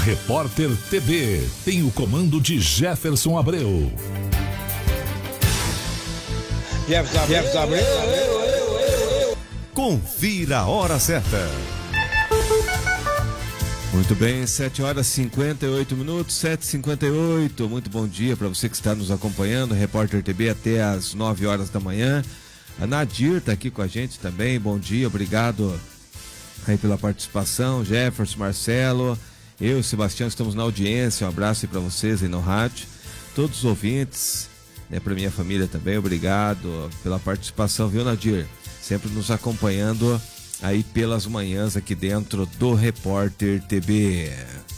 Repórter TB tem o comando de Jefferson Abreu. Jefferson Abreu. Confira a hora certa. Muito bem, 7 horas 58 minutos, 7h58. Muito bom dia para você que está nos acompanhando. Repórter TB até às 9 horas da manhã. A Nadir está aqui com a gente também. Bom dia, obrigado aí pela participação. Jefferson, Marcelo, eu e o Sebastião estamos na audiência. Um abraço aí para vocês aí no rádio. Todos os ouvintes, né, para minha família também, obrigado pela participação, viu, Nadir? Sempre nos acompanhando aí pelas manhãs aqui dentro do Repórter TB.